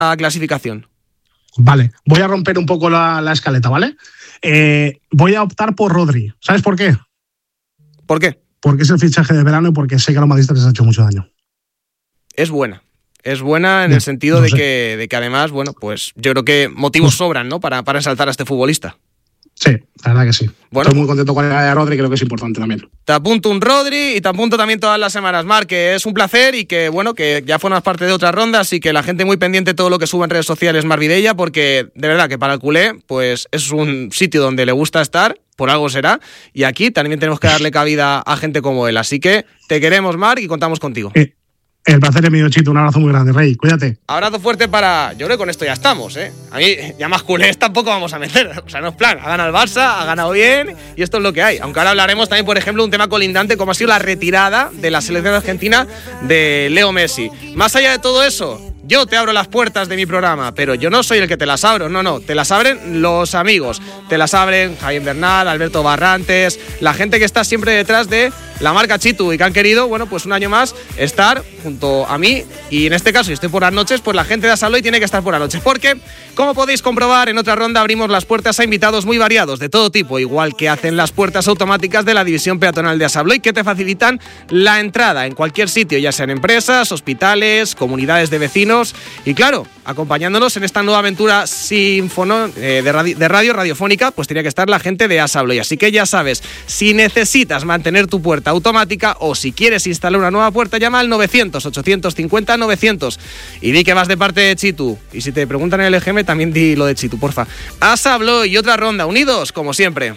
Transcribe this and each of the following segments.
clasificación. Vale, voy a romper un poco la escaleta, ¿vale? Voy a optar por Rodri. ¿Sabes por qué? ¿Por qué? Porque es el fichaje de verano y porque sé que a los madridistas les ha hecho mucho daño. Es buena en el sentido de que además, bueno, pues yo creo que motivos sobran, ¿no? Para ensalzar a este futbolista. Sí, la verdad que sí. Bueno, estoy muy contento con la de Rodri, creo que es importante también. Te apunto un Rodri y te apunto también todas las semanas, Marc, que es un placer y que, bueno, que ya formas parte de otras rondas y que la gente muy pendiente de todo lo que sube en redes sociales Marc Vidella, porque de verdad que para el culé, pues es un sitio donde le gusta estar, por algo será, y aquí también tenemos que darle cabida a gente como él. Así que te queremos, Marc, y contamos contigo. El placer es mío, Chito. Un abrazo muy grande, Rey. Cuídate. Abrazo fuerte para... Yo creo que con esto ya estamos, ¿eh? A mí ya más culés tampoco vamos a meter. O sea, no es plan. Ha ganado el Barça, ha ganado bien y esto es lo que hay. Aunque ahora hablaremos también, por ejemplo, de un tema colindante como ha sido la retirada de la selección argentina de Leo Messi. Más allá de todo eso, yo te abro las puertas de mi programa, pero yo no soy el que te las abro. No. Te las abren los amigos. Te las abren Javier Bernal, Alberto Barrantes, la gente que está siempre detrás de la marca Chitu y que han querido, bueno, pues un año más estar junto a mí y en este caso, si estoy por las noches, pues la gente de Asabloy tiene que estar por las noches porque, como podéis comprobar, en otra ronda abrimos las puertas a invitados muy variados de todo tipo, igual que hacen las puertas automáticas de la división peatonal de Asabloy que te facilitan la entrada en cualquier sitio, ya sean empresas, hospitales, comunidades de vecinos y claro, acompañándonos en esta nueva aventura de radio radiofónica, pues tenía que estar la gente de Asabloy. Así que ya sabes, si necesitas mantener tu puerta automática o si quieres instalar una nueva puerta, llama al 900-850-900 y di que vas de parte de Chitu. Y si te preguntan en el EGM, también di lo de Chitu, porfa. Asabloy y otra ronda, unidos como siempre.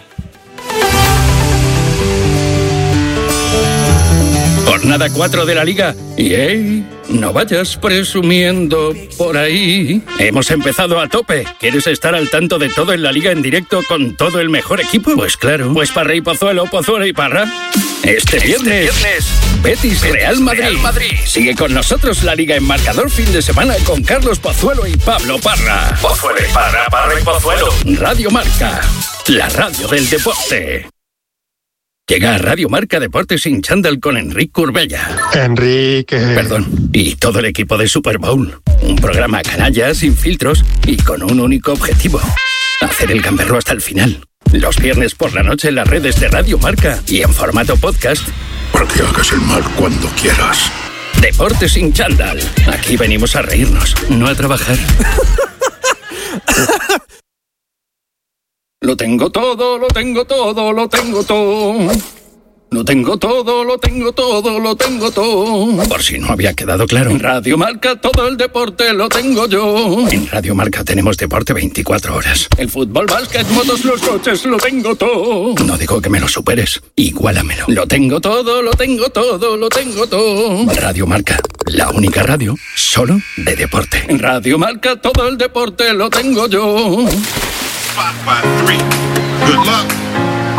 Jornada 4 de la Liga. Y hey, no vayas presumiendo por ahí. Hemos empezado a tope. ¿Quieres estar al tanto de todo en la Liga en directo con todo el mejor equipo? Pues claro. Pues Parra y Pozuelo, Pozuelo y Parra. Este viernes, Betis Real Madrid. Sigue con nosotros la Liga en marcador fin de semana con Carlos Pozuelo y Pablo Parra. Pozuelo y Parra, Parra y Pozuelo. Radio Marca, la radio del deporte. Llega a Radio Marca Deportes sin chándal con Enrique Curbella. Perdón, y todo el equipo de Super Bowl. Un programa canalla, sin filtros y con un único objetivo: hacer el gamberro hasta el final. Los viernes por la noche en las redes de Radio Marca y en formato podcast. Para que hagas el mal cuando quieras. Deportes sin chándal. Aquí venimos a reírnos, no a trabajar. Lo tengo todo, lo tengo todo, lo tengo todo. Lo tengo todo, lo tengo todo, lo tengo todo. Por si no había quedado claro. En Radio Marca todo el deporte lo tengo yo. En Radio Marca tenemos deporte 24 horas. El fútbol, básquet, motos, los coches, lo tengo todo. No digo que me lo superes, igualamelo. Lo tengo todo, lo tengo todo, lo tengo todo. Radio Marca, la única radio solo de deporte. En Radio Marca todo el deporte lo tengo yo. 5, 4, 3. Good luck.